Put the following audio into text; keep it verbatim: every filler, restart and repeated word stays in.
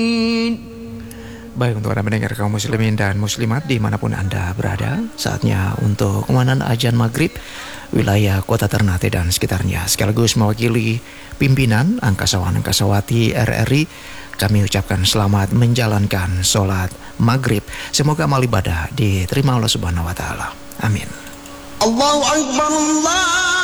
Baik, untuk Anda mendengar kaum muslimin dan muslimat dimanapun Anda berada, saatnya untuk kumandang azan maghrib wilayah kota Ternate dan sekitarnya, sekaligus mewakili pimpinan Angkasawan Angkasawati R R I, kami ucapkan selamat menjalankan sholat maghrib. Semoga amal ibadah diterima Allah Subhanahu Wa Taala. Amin. Allahu Akbar, Allah.